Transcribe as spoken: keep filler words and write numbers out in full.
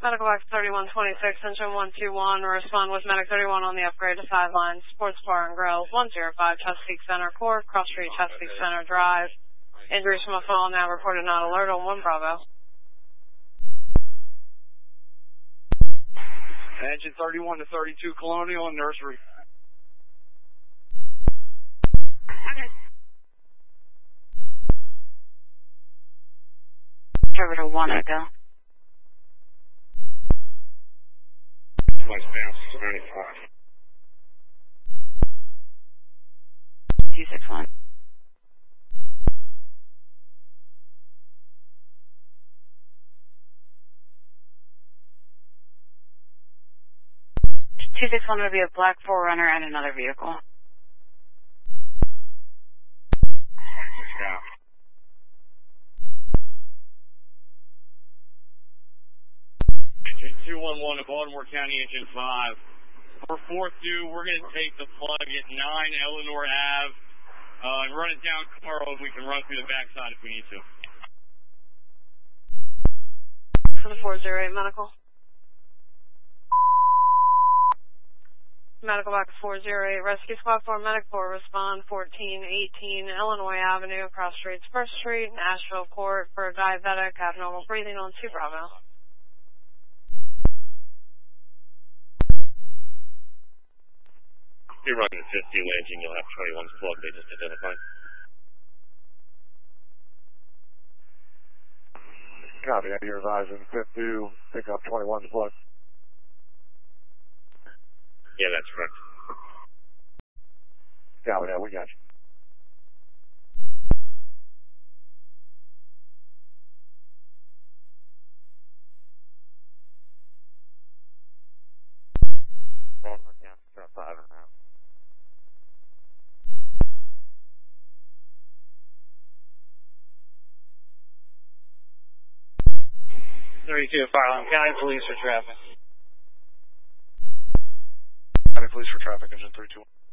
Medical box thirty-one twenty-six, engine one two one, respond with medic thirty-one on the upgrade to five lines, sports bar and grill, one oh five Chesapeake Center Court, Cross Street, Chesapeake Center Drive. Injuries from a fall now reported not alert on one Bravo. Engine thirty-one to thirty-two Colonial and Nursery. Okay. Trevor to one Echo. West bounce ninety-five. two six one. two six one would be a black four runner and another vehicle. Yeah. two one one to Baltimore County, Engine five. For fourth due, we're going to take the plug at nine Eleanor Avenue uh, and run it down Carl, and we can run through the backside if we need to. For the four oh eight medical. Medical box four oh eight, rescue squad four, medic four, respond fourteen eighteen Illinois Avenue, Cross Street, First Street, Nashville Court for diabetic, abnormal breathing on two Bravo. You're running fifth due engine, you'll have twenty-one's plug, they just identified. Copy, you're advising fifth due, pick up twenty-one's plug. Yeah, that's correct. Copy, yeah, we got you. Baltimore County, drop five and out. thirty-two, Fireland County Police for traffic. County Police for traffic, engine three two one.